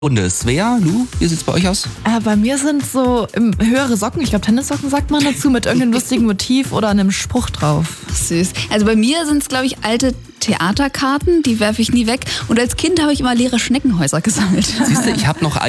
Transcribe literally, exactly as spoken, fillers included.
Runde. Svea, Lu, wie sieht's bei euch aus? Äh, bei mir sind so ähm, höhere Socken, ich glaube Tennissocken sagt man dazu, mit irgendeinem lustigen Motiv oder einem Spruch drauf. Süß. Also bei mir sind es, glaube ich, alte Theaterkarten, die werfe ich nie weg. Und als Kind habe ich immer leere Schneckenhäuser gesammelt. Siehst du, ich habe noch